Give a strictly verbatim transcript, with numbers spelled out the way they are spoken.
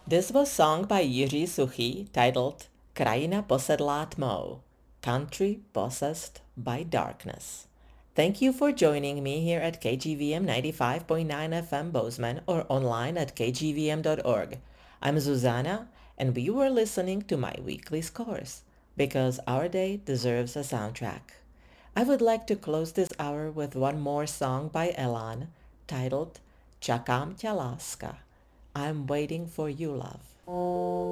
This was sung by Jiří Suchý, titled Krajina posedlá tmou, Country Possessed by Darkness. Thank you for joining me here at K G V M ninety-five point nine F M Bozeman or online at k g v m dot org. I'm Zuzana, and we were listening to my weekly scores, because our day deserves a soundtrack. I would like to close this hour with one more song by Elan, titled Čakám ťa láska. I'm waiting for you, love.